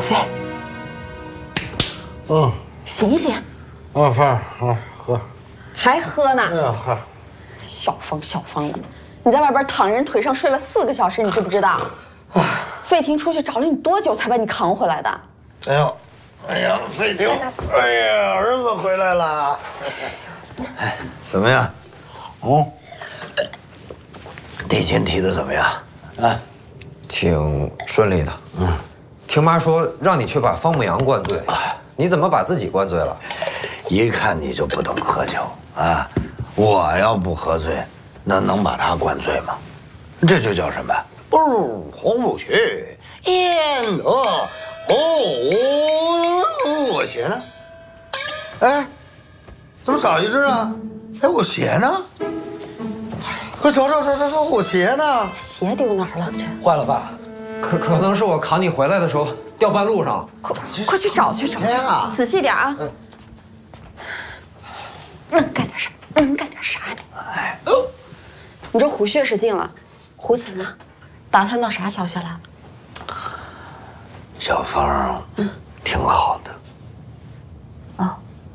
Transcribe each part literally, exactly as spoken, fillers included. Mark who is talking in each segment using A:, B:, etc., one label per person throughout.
A: 飞，
B: 嗯，
A: 醒一醒。
B: 啊，饭啊，喝。
A: 还喝呢？
B: 哎呀，喝。
A: 小方小方的，你在外边躺人腿上睡了四个小时，你知不知道？费婷出去找了你多久才把你扛回来的？
B: 哎呦，哎呀，费婷，哎呀，儿子回来了。
C: 哎，怎么样？嗯，地勤提的怎么样？啊，
D: 挺顺利的。嗯，听妈说让你去把方牧阳灌醉，你怎么把自己灌醉了？
C: 一看你就不懂喝酒啊！我要不喝醉，那能把他灌醉吗？这就叫什么？不入红不去，焉得红我鞋呢？哎，怎么少一只啊？哎，我鞋呢？快找找找找找，我鞋呢？
A: 鞋丢哪儿了？这
D: 坏了爸，可可能是我扛你回来的时候掉半路上了。
A: 快快去找去找去，
C: 呀
A: 仔细点啊！能干点啥？能干点啥呢？哎，你这虎穴是进了，胡子呢？打探到啥消息了？
C: 小芳，嗯，挺好的。
A: 哦，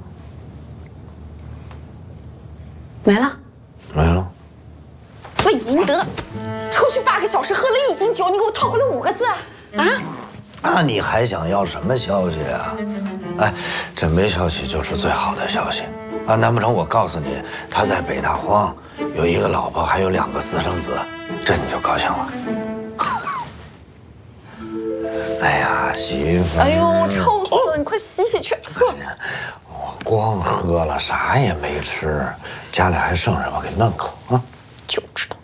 A: 没了。
C: 没了。
A: 魏银德，出去八个小时，喝了一斤酒，你给我套回来五个字啊！啊？
C: 那你还想要什么消息啊？哎，这没消息就是最好的消息啊！难不成我告诉你他在北大荒有一个老婆，还有两个私生子，这你就高兴了？哎呀，媳妇！
A: 哎呦，臭死了！你快洗洗去。
C: 我光喝了，啥也没吃，家里还剩什么？给弄口啊！